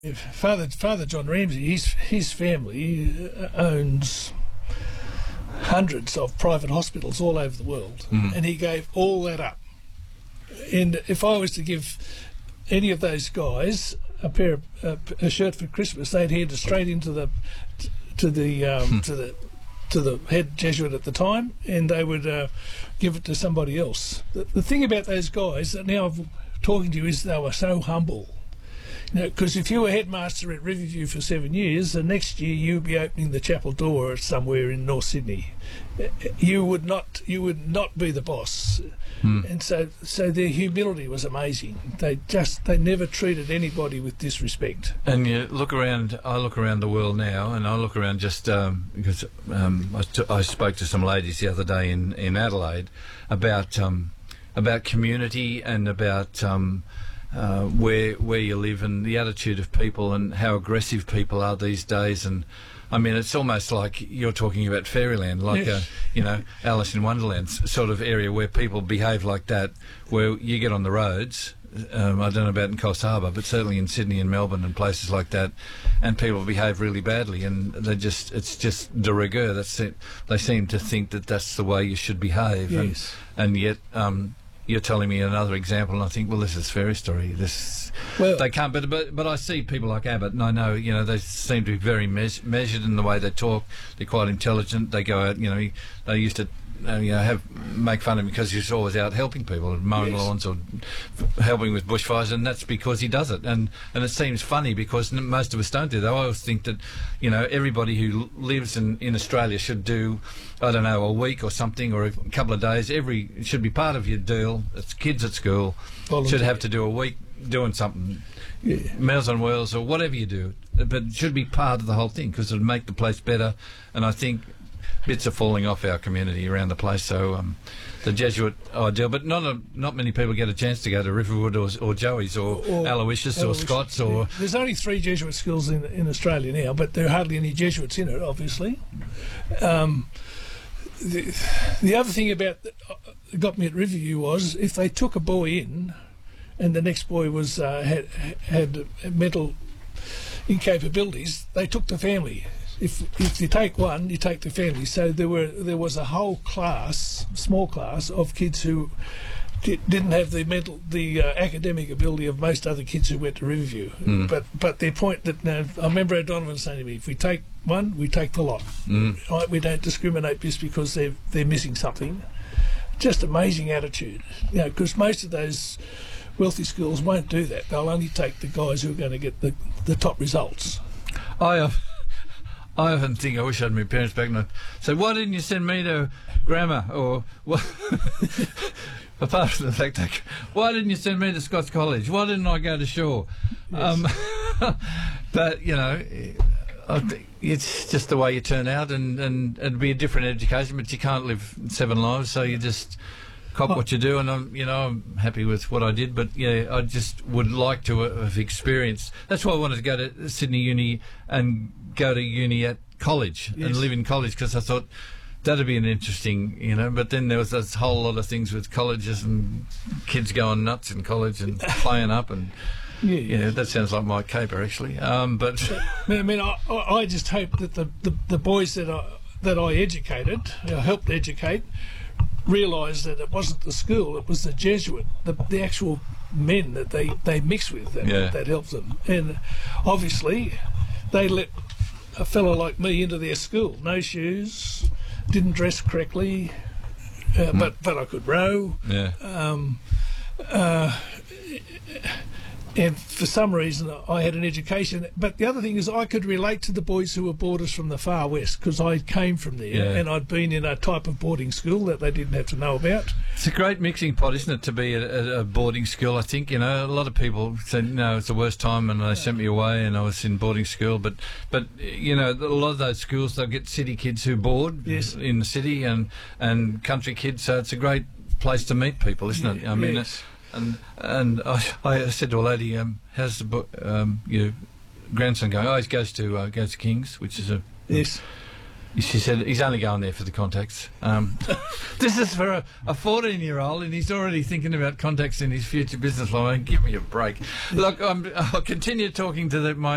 Father John Ramsey, his family owns hundreds of private hospitals all over the world, and he gave all that up. And if I was to give any of those guys a shirt for Christmas, they'd hand it straight into the head Jesuit at the time, and they would give it to somebody else. The thing about those guys that now I'm talking to you is they were so humble. Because if you were headmaster at Riverview for 7 years, the next year you'd be opening the chapel door somewhere in North Sydney. You would not be the boss. And so their humility was amazing. They never treated anybody with disrespect. And you look around. I look around the world now, and I look around just because I spoke to some ladies the other day in Adelaide about community and about where you live and the attitude of people and how aggressive people are these days. And I mean, it's almost like you're talking about fairyland, like yes. Alice in Wonderland sort of area where people behave like that, where you get on the roads. I don't know about in Coffs Harbour, but certainly in Sydney and Melbourne and places like that, and people behave really badly, and it's just de rigueur. That's it. They seem to think that that's the way you should behave, yes. and yet. You're telling me another example, and I think, well, this is fairy story. They can't. But I see people like Abbott, and I know, they seem to be very measured in the way they talk. They're quite intelligent. They go out, they used to, make fun of him because he's always out helping people, mowing yes. lawns or helping with bushfires, and that's because he does it. And it seems funny because most of us don't do that. I always think that, everybody who lives in Australia should do, I don't know, a week or something, or a couple of days. It should be part of your deal. It's kids at school should have to do a week doing something, Meals on Wheels or whatever you do, but it should be part of the whole thing because it'll make the place better. And I think bits are falling off our community around the place. So the Jesuit ideal, but not many people get a chance to go to Riverwood or Joey's or Aloysius or Scott's or. There's only 3 Jesuit schools in Australia now, but there are hardly any Jesuits in it, obviously. The other thing that got me at Riverview was if they took a boy in, and the next boy was had mental incapabilities, they took the family. If you take one, you take the family. So there was a whole small class of kids who didn't have the academic ability of most other kids who went to Riverview. But their point that I remember O'Donovan saying to me, if we take one, we take the lot. Right? We don't discriminate just because they're missing something. Just amazing attitude. Because most of those wealthy schools won't do that. They'll only take the guys who are going to get the top results. I often think I wish I had my parents back and so why didn't you send me to grammar or what? Apart from the fact that why didn't you send me to Scots College? Why didn't I go to Shaw? Yes. But I think it's just the way you turn out, and it'd be a different education, but you can't live 7 lives, so you just cop what you do. And I'm happy with what I did, but I just would like to have experienced. That's why I wanted to go to Sydney Uni and go to uni at college and live in college, because I thought that'd be an interesting, but then there was this whole lot of things with colleges and kids going nuts in college and playing up and that sounds like my caper actually. But I mean, I just hope that the boys that I educated, helped educate, realised that it wasn't the school, it was the Jesuit, the actual men that they mix with that helped them. And obviously they let a fellow like me into their school. No shoes, didn't dress correctly, but I could row. And for some reason I had an education. But the other thing is I could relate to the boys who were boarders from the far west, because I came from there and I'd been in a type of boarding school that they didn't have to know about. It's a great mixing pot, isn't it, to be at a boarding school? I think, a lot of people said, no, it's the worst time, and they sent me away and I was in boarding school. But a lot of those schools, they'll get city kids who board in the city and country kids, so it's a great place to meet people, isn't it? I mean, and I said to a lady, how's your grandson going? Oh, he goes to King's, which is a... Yes. She said he's only going there for the contacts. This is for a 14-year-old, and he's already thinking about contacts in his future business life. Give me a break. Look, I'll continue talking to my